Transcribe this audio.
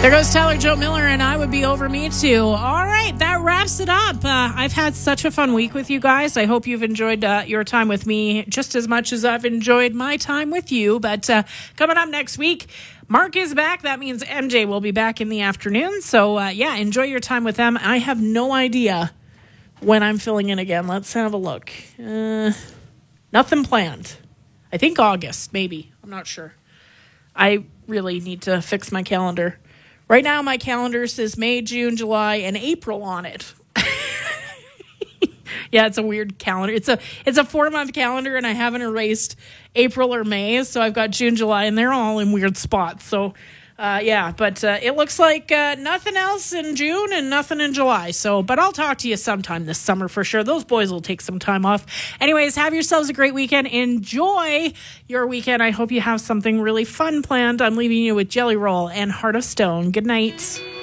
There goes Tyler Joe Miller, and I would be over me too. All right, that wraps it up. I've had such a fun week with you guys. I hope you've enjoyed your time with me just as much as I've enjoyed my time with you. But coming up next week, Mark is back. That means MJ will be back in the afternoon. So, enjoy your time with them. I have no idea when I'm filling in again. Let's have a look. Nothing planned. I think August, maybe. I'm not sure. I really need to fix my calendar. Right now, my calendar says May, June, July, and April on it. Yeah, it's a weird calendar. It's a 4-month calendar, and I haven't erased April or May, so I've got June, July, and they're all in weird spots. So, but it looks like nothing else in June and nothing in July. So, but I'll talk to you sometime this summer for sure. Those boys will take some time off. Anyways, have yourselves a great weekend. Enjoy your weekend. I hope you have something really fun planned. I'm leaving you with Jelly Roll and Heart of Stone. Good night.